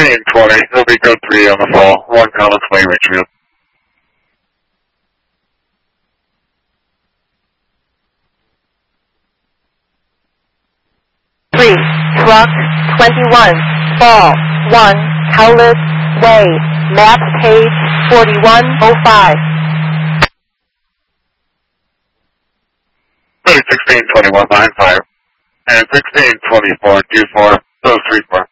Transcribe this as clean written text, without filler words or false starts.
1620, it'll be code 3 on the fall, 1 Collins Way, Richfield. 3, truck 21, fall 1, Cowlitz Way, map page 4105. 1621, line 5, and 1624, 24, those 34.